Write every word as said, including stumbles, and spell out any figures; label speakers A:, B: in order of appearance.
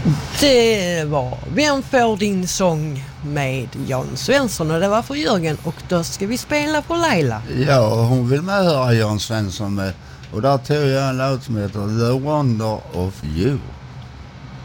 A: Det var Vem får din sång med Jan Svensson, och det var för Jörgen, och då ska vi spela för Laila.
B: Ja, hon vill med höra Jan Svensson med, och där tog jag en låt som heter The Wonder of You.